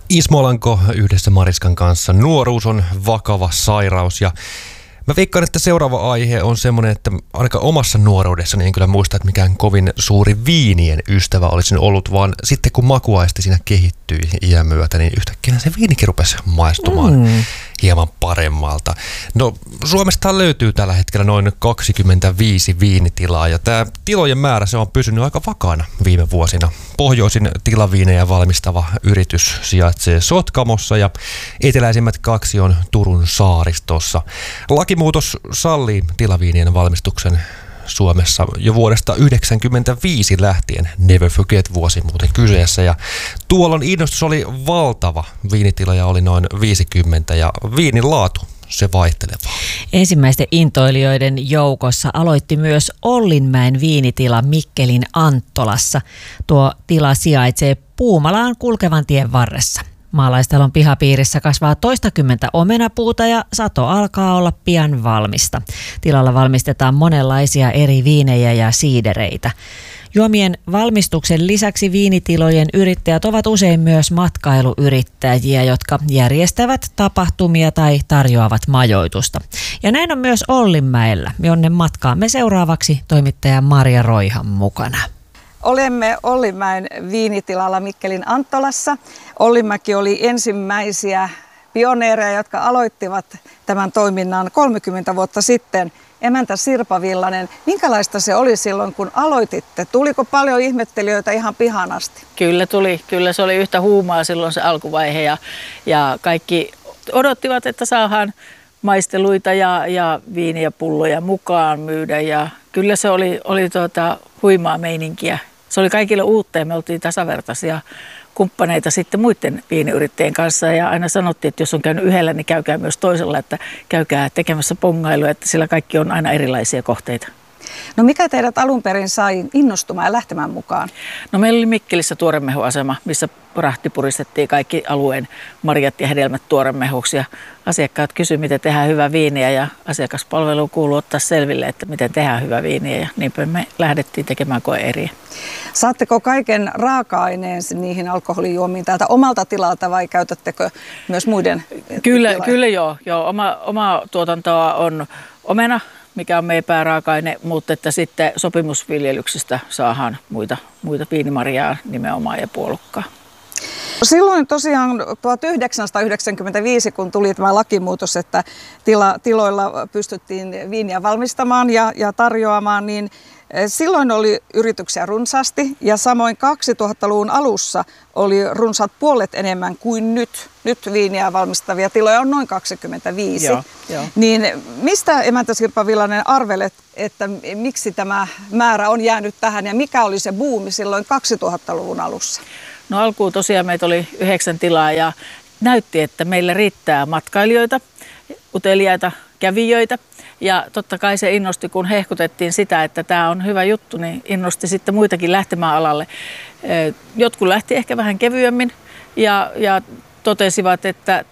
Ismo Alanko yhdessä Mariskan kanssa. Nuoruus on vakava sairaus ja mä veikkaan, että seuraava aihe on semmoinen, että ainakaan omassa nuoruudessani en kyllä muista, että mikään kovin suuri viinien ystävä olisin ollut, vaan sitten kun makuaisti siinä kehittyi iän myötä, niin yhtäkkiä se viinikin rupesi maistumaan hieman paremmalta. No Suomesta löytyy tällä hetkellä noin 25 viinitilaa ja tämä tilojen määrä se on pysynyt aika vakaana viime vuosina. Pohjoisin tilaviinejä valmistava yritys sijaitsee Sotkamossa ja eteläisimmät kaksi on Turun saaristossa. Lakimuutos sallii tilaviinien valmistuksen Suomessa jo vuodesta 1995 lähtien. Never Forget -vuosi muuten kyseessä. Ja tuolloin innostus oli valtava. Viinitiloja oli noin 50 ja viinin laatu se vaihtelevaa. Ensimmäisten intoilijoiden joukossa aloitti myös Ollinmäen viinitila Mikkelin Anttolassa. Tuo tila sijaitsee Puumalaan kulkevan tien varressa. Maalaistalon pihapiirissä kasvaa toistakymmentä omenapuuta ja sato alkaa olla pian valmista. Tilalla valmistetaan monenlaisia eri viinejä ja siidereitä. Juomien valmistuksen lisäksi viinitilojen yrittäjät ovat usein myös matkailuyrittäjiä, jotka järjestävät tapahtumia tai tarjoavat majoitusta. Ja näin on myös Ollinmäellä, jonne matkaamme seuraavaksi toimittaja Marja Roihan mukana. Olemme Ollinmäen viinitilalla Mikkelin Anttolassa. Ollinmäki oli ensimmäisiä pioneereja, jotka aloittivat tämän toiminnan 30 vuotta sitten. Emäntä Sirpa Villanen, minkälaista se oli silloin, kun aloititte? Tuliko paljon ihmettelijöitä ihan pihaan asti? Kyllä tuli. Kyllä se oli yhtä huumaa silloin se alkuvaihe ja kaikki odottivat, että saadaan maisteluita ja viiniä pulloja mukaan myydä ja kyllä se oli huimaa meininkiä. Se oli kaikille uutta ja me oltiin tasavertaisia kumppaneita sitten muiden viiniyrittäjien kanssa ja aina sanottiin, että jos on käynyt yhdellä, niin käykää myös toisella, että käykää tekemässä pongailua, että sillä kaikki on aina erilaisia kohteita. No mikä teidät alun perin sai innostumaan ja lähtemään mukaan? No meillä oli Mikkelissä tuoremehuasema, missä rahtipuristettiin kaikki alueen marjat ja hedelmät tuoremehuksi ja asiakkaat kysyivät, miten tehdään hyvää viiniä ja asiakaspalveluun kuuluu ottaa selville, että miten tehdään hyvää viiniä ja niinpä me lähdettiin tekemään koe-eriä. Saatteko kaiken raaka-aineen niihin alkoholijuomiin täältä omalta tilalta vai käytättekö myös muiden Kyllä joo. Oma tuotantoa on omena, mikä on meidän pääraaka-aine, mutta että sitten sopimusviljelyksestä saadaan muita viinimarjaa nimenomaan ja puolukkaa. Silloin tosiaan 1995, kun tuli tämä lakimuutos, että tiloilla pystyttiin viiniä valmistamaan ja tarjoamaan, niin silloin oli yrityksiä runsaasti ja samoin 2000-luvun alussa oli runsaat puolet enemmän kuin nyt. Nyt viiniä valmistavia tiloja on noin 25. Joo. Niin mistä emäntä Sirpa Villanen arvelet, että miksi tämä määrä on jäänyt tähän ja mikä oli se buumi silloin 2000-luvun alussa? No alkuun tosiaan meitä oli 9 tilaa ja näytti, että meillä riittää matkailijoita, uteliaita, kävijöitä. Ja totta kai se innosti, kun hehkutettiin sitä, että tämä on hyvä juttu, niin innosti sitten muitakin lähtemään alalle. Jotkut lähti ehkä vähän kevyemmin ja totesivat, että